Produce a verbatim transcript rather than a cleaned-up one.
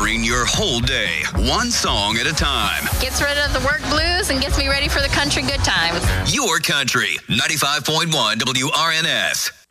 covering your whole day, one song at a time. Gets rid of the work blues and gets me ready for the country good times. Your country, ninety-five point one W R N S.